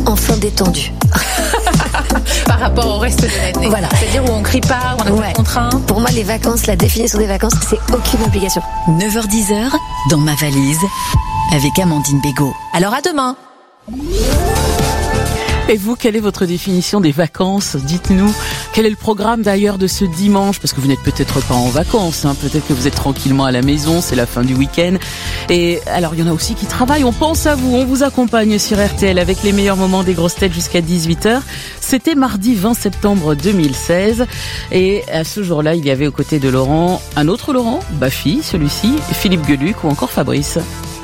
enfin détendu. Par rapport au reste de l'année. Voilà. C'est-à-dire où on crie pas, où on n'a pas de contraintes. Pour moi, les vacances, la définition des vacances, c'est aucune obligation. 9h-10h, dans ma valise, avec Amandine Bégaud. Alors à demain. Et vous, quelle est votre définition des vacances? Dites-nous. Quel est le programme d'ailleurs de ce dimanche? Parce que vous n'êtes peut-être pas en vacances, hein. Peut-être que vous êtes tranquillement à la maison, c'est la fin du week-end. Et alors, il y en a aussi qui travaillent. On pense à vous, on vous accompagne sur RTL avec les meilleurs moments des grosses têtes jusqu'à 18h. C'était mardi 20 septembre 2016. Et à ce jour-là, il y avait aux côtés de Laurent, un autre Laurent, Baffy, celui-ci, Philippe Gueluc ou encore Fabrice.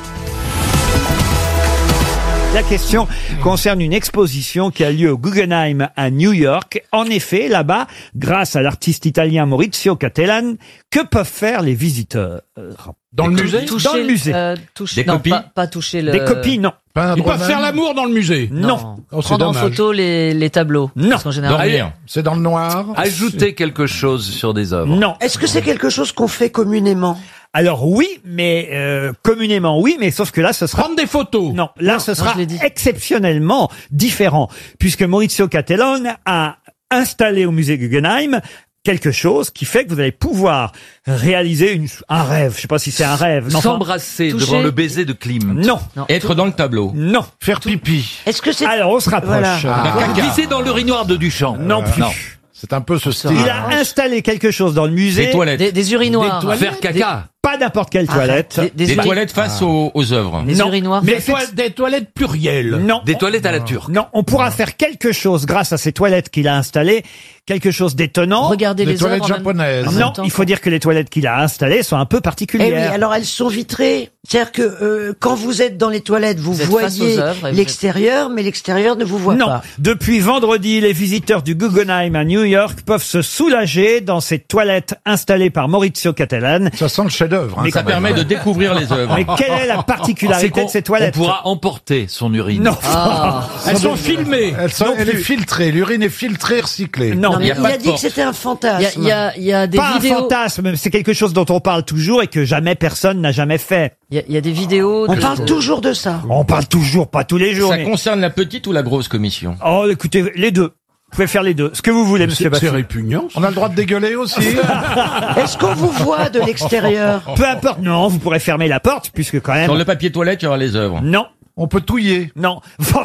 La question concerne une exposition qui a lieu au Guggenheim à New York. En effet, là-bas, grâce à l'artiste italien Maurizio Cattelan, que peuvent faire les visiteurs? Dans le musée? Dans le musée. Des copies? Pas toucher le... Des copies, non. Ils peuvent faire l'amour dans le musée? Non. Oh, c'est Prendre en dommage. photo les tableaux? Non. Parce qu'en général, Dormir. C'est dans le noir? Ajouter quelque chose sur des œuvres. Non. Est-ce que c'est quelque chose qu'on fait communément? Alors oui, mais communément oui, mais sauf que là, ce sera... Prendre des photos? Non, là, ce sera je l'ai dit. exceptionnellement différent, puisque Maurizio Cattelan a installé au musée Guggenheim quelque chose qui fait que vous allez pouvoir réaliser un rêve. Je sais pas si c'est un rêve. Non, S'embrasser toucher. devant le baiser de Klim. non, Être dans le tableau. non. Faire pipi? Est-ce que c'est... Alors, on se rapproche. Voilà. Glisser dans l'urinoir de Duchamp. Non plus. Non. C'est un peu ce style. Il a installé quelque chose dans le musée. Des toilettes. des urinoirs. Faire caca. Pas n'importe quelle toilette. Des toilettes face aux œuvres. Des Non. urinoirs. Mais Des toilettes plurielles? Non. Des toilettes à la turque. Non, on pourra faire quelque chose grâce à ces toilettes qu'il a installées, quelque chose d'étonnant. Regardez Des les toilettes œuvres en japonaises? même Non, temps. il faut dire que les toilettes qu'il a installées sont un peu Eh oui, particulières. alors elles sont vitrées. C'est-à-dire que quand vous êtes dans les toilettes, vous Vous êtes face voyez aux œuvres et vous l'extérieur, mais l'extérieur ne vous voit Non, pas. depuis vendredi, les visiteurs du Guggenheim à New York peuvent se soulager dans ces toilettes installées par Maurizio Cattelan. Ça sent le chef-d'œuvre. Mais ça permet de découvrir les œuvres. Mais quelle est la particularité de ces toilettes? On pourra emporter son urine. Non, Elles sont filmées. Elle est plus. filtrée. L'urine est filtrée, recyclée. non, Non, mais y a il pas a de dit que porte. c'était un fantasme. Il y a des pas un vidéos. fantasme, c'est quelque chose dont on parle toujours et que jamais personne n'a jamais fait. Il y a des vidéos. On parle toujours de ça. On parle toujours, pas tous les jours. Ça mais- concerne la petite ou la grosse commission? Oh, écoutez, les deux. Vous pouvez faire les deux. Ce que vous voulez, monsieur C'est Baffy. répugnant. On a le droit de dégueuler aussi? Est-ce qu'on vous voit de l'extérieur? Peu importe, non, vous pourrez fermer la porte, puisque quand même... Sur le papier toilette, il y aura les œuvres. Non, On peut touiller. non.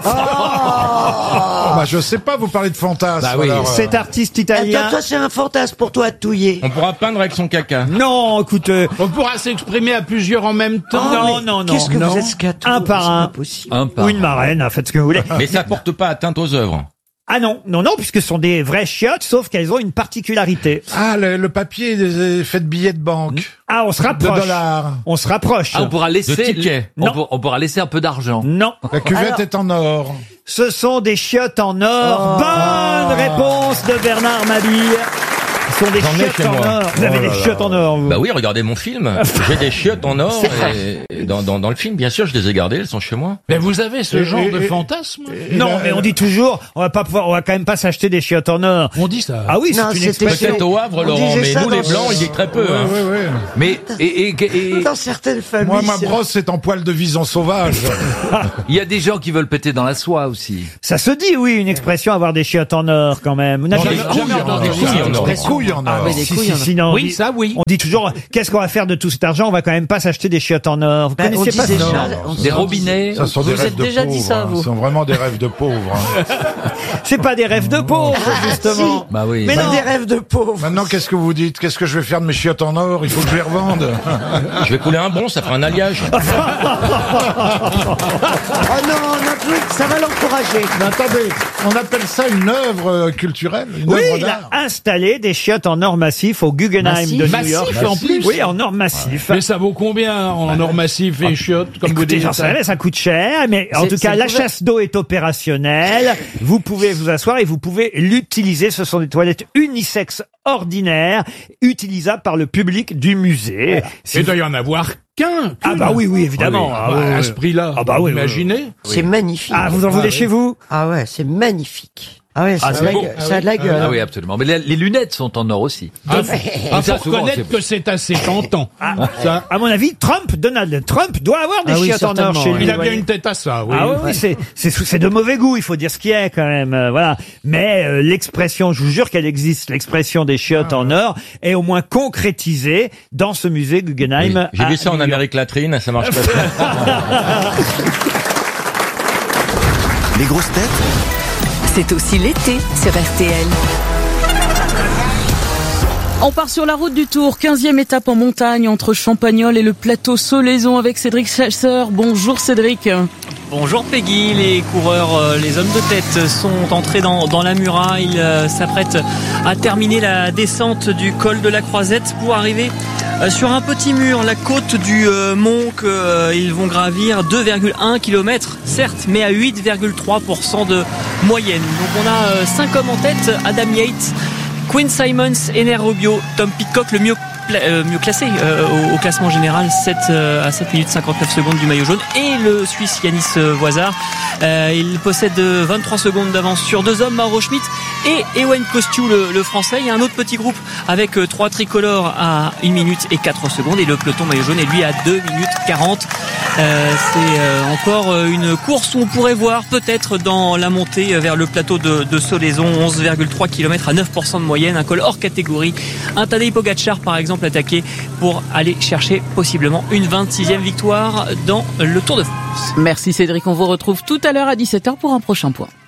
Bah, je sais pas, vous parlez de fantasme. Bah oui. alors, Cet artiste Attends, italien... toi, c'est un fantasme pour toi de touiller. On pourra peindre avec son caca. Non, écoute, On pourra s'exprimer à plusieurs en même temps. non, mais non, non. Qu'est-ce que non. vous êtes scato? Un par C'est un. pas possible. Un par Ou une marraine, faites ce que vous voulez. Mais ça porte pas atteinte aux œuvres. Ah non, non, non, puisque ce sont des vraies chiottes, sauf qu'elles ont une particularité. Ah, le papier est fait de billets de banque. Ah, on se De rapproche. dollars. On se rapproche. Ah, on pourra laisser, De tickets. Non. on pourra laisser un peu d'argent. Non, La cuvette Alors- est en or. ce sont des chiottes en or. Bonne réponse de Bernard Mabille. Ce sont des J'en ai chiottes chez en moi. or. Vous avez des chiottes en or, vous. Bah oui, regardez mon film. J'ai des chiottes en or et dans le film, bien sûr, je les ai gardées, elles sont chez moi. Mais vous avez ce genre de fantasme? Non, mais on dit toujours, on va quand même pas s'acheter des chiottes en or. On dit ça. Ah oui, Non, c'est une c'était- expression. Peut-être au Havre, On Laurent, disait mais ça nous les dans- blancs, il dit très peu. Hein. Ouais. Mais et Dans certaines familles. Moi, ma c'est- brosse est en poil de vison sauvage. il y a des gens qui veulent péter dans la soie aussi. Ça se dit, oui, une expression, avoir des chiottes en or, quand même. Vous n'avez Des jamais- couilles en or. Des couilles en or. Des couilles en or. oui, des Si, couilles si, en or. si, non, on Oui, dit- ça, oui. On dit toujours, qu'est-ce qu'on va faire de tout cet argent? On va quand même pas s'acheter des chiottes en or. Vous Bah, on connaissez pas disait ça? ça, on Des s'en robinets. Ça sont Vous des êtes rêves de déjà pauvres. dit ça, hein. vous. Ce sont vraiment des rêves de pauvres. hein. C'est pas des rêves de pauvres, justement. si. Bah oui. Mais Pas non. des rêves de pauvres. Maintenant, qu'est-ce que vous dites? Qu'est-ce que je vais faire de mes chiottes en or? Il faut que je les revende. Je vais couler un bon, ça fera un alliage. Oh non, notre truc, ça va l'encourager. Mais attendez, on appelle ça une œuvre culturelle, une Oui, œuvre il a d'art. installé des chiottes en or massif au Guggenheim Massif. de New Massif, York. en plus. Oui, en or massif. Mais ça vaut combien en or massif et chiottes, comme vous Écoutez, dites? j'en sais rien, ça coûte cher, mais en C'est- tout cas, c'est la couvert. chasse d'eau est opérationnelle. Vous pouvez vous asseoir et vous pouvez l'utiliser. Ce sont des toilettes unisexes ordinaires, utilisables par le public du musée. Si Il vous- doit y en avoir qu'un. Ah bah oui, oui, évidemment. Ah Ah oui. oui, À oui. ce prix-là, Ah bah oui, oui, imaginez. C'est magnifique. Ah, vous en voulez chez vous? Ah ouais, c'est magnifique. Ah ouais, ça a de la gueule. Ah oui, absolument. Mais les lunettes sont en or aussi. Faut ça, souvent, reconnaître que c'est assez tentant. Ça. À mon avis, Donald Trump doit avoir des chiottes en or chez lui. Il a vous bien voyez. une tête à ça, oui. Ah oui, c'est de mauvais goût, il faut dire ce qu'il y a quand même, voilà. Mais l'expression, je vous jure qu'elle existe, l'expression des chiottes en or est au moins concrétisée dans ce musée Guggenheim. Oui. J'ai vu ça en Amérique latine, ça marche pas. Les grosses têtes, C'est aussi l'été sur RTL. On part sur la route du Tour, 15e étape en montagne entre Champagnole et le plateau Solaison avec Cédric Chasseur. Bonjour Cédric. Bonjour Peggy, les coureurs, les hommes de tête sont entrés dans la muraille. Ils s'apprêtent à terminer la descente du col de la Croisette pour arriver sur un petit mur, la côte du mont qu'ils vont gravir 2,1 km, certes, mais à 8,3% de moyenne. Donc on a 5 hommes en tête, Adam Yates, Quinn Simons, Ener Rubio, Tom Pidcock, le mieux classé au classement général, 7 à 7 minutes 59 secondes du maillot jaune, et le Suisse Yanis Voisard. Il possède 23 secondes d'avance sur 2 hommes, Mauro Schmidt et Ewen Kostiou, le français. Il y a un autre petit groupe avec 3 tricolores à 1 minute et 4 secondes, et le peloton maillot jaune est lui à 2 minutes 40. C'est encore une course où on pourrait voir peut-être dans la montée vers le plateau de Solaison, 11,3 km à 9% de moyenne, un col hors catégorie, un Tadej Pogačar par exemple attaqué pour aller chercher possiblement une 26e victoire dans le Tour de France. Merci Cédric, on vous retrouve tout à l'heure à 17h pour un prochain point.